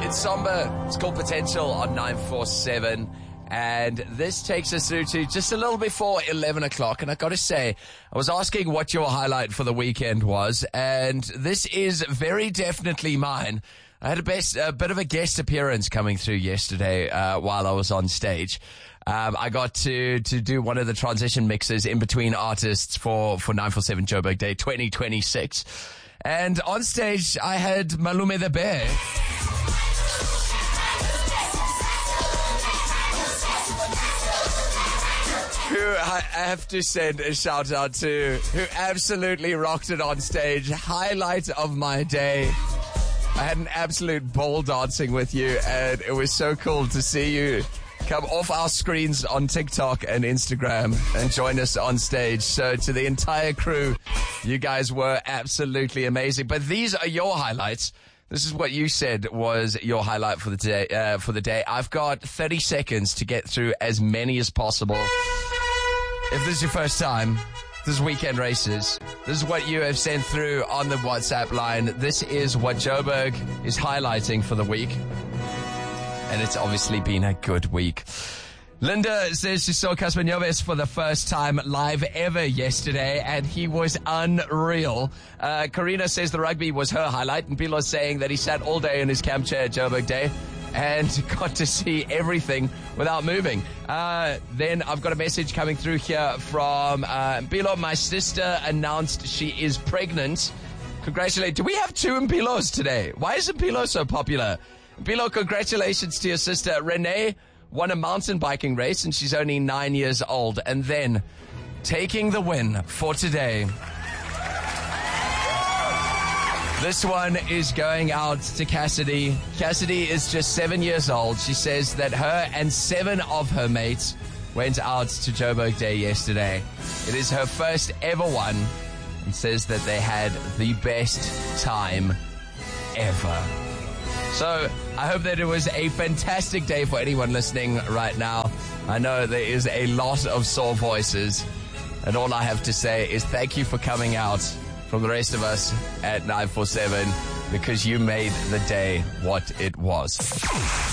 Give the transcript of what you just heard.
It's Somber. It's called Potential on 947. And this takes us through to just a little before 11 o'clock. And I got to say, I was asking what your highlight for the weekend was. And this is very definitely mine. I had a bit of a guest appearance coming through yesterday while I was on stage. I got to do one of the transition mixes in between artists for 947 Joburg Day 2026. And on stage, I had Malume the Bear. Who I have to send a shout out to, who absolutely rocked it on stage. Highlight of my day. I had an absolute ball dancing with you, and it was so cool to see you come off our screens on TikTok and Instagram and join us on stage. So to the entire crew, you guys were absolutely amazing. But these are your highlights. This is what you said was your highlight for the day. I've got 30 seconds to get through as many as possible. If this is your first time, this is Weekend Races. This is what you have sent through on the WhatsApp line. This is what Joburg is highlighting for the week. And it's obviously been a good week. Linda says she saw Casper Nyovest for the first time live ever yesterday, and he was unreal. Karina says the rugby was her highlight, and Bilo saying that he sat all day in his camp chair at Joburg Day and got to see everything without moving. Then I've got a message coming through here from Bilo. My sister announced she is pregnant. Congratulations. Do we have two Mpilos today? Why is Mpilo so popular? Mpilo, congratulations to your sister. Renee won a mountain biking race, and she's only 9 years old. And then, taking the win for today, this one is going out to Cassidy. Cassidy is just 7 years old. She says that her and 7 of her mates went out to Joburg Day yesterday. It is her first ever one, and says that they had the best time ever. So I hope that it was a fantastic day for anyone listening right now. I know there is a lot of sore voices, and all I have to say is thank you for coming out from the rest of us at 947, because you made the day what it was.